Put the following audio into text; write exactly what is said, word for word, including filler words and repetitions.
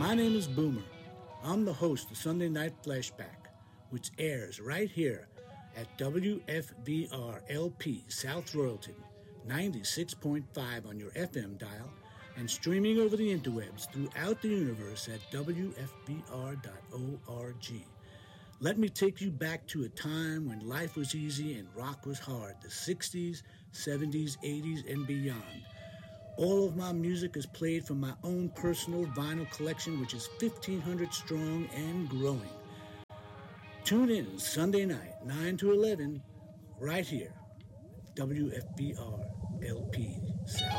My name is Boomer. I'm the host of Sunday Night Flashback, which airs right here at W F B R L P South Royalton, ninety-six point five on your F M dial, and streaming over the interwebs throughout the universe at W F B R dot org. Let me take you back to a time when life was easy and rock was hard, the sixties, seventies, eighties, and beyond. All of my music is played from my own personal vinyl collection, which is fifteen hundred strong and growing. Tune in Sunday night, nine to eleven, right here, W F B R L P South.